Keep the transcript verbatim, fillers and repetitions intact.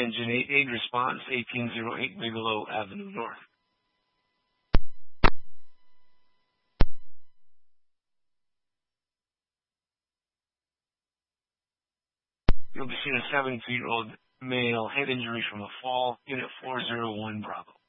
engine, eight eight response, eighteen oh eight Bigelow Avenue North. You'll be seeing a seventy-two-year-old male, head injuries from a fall, unit four oh one Bravo.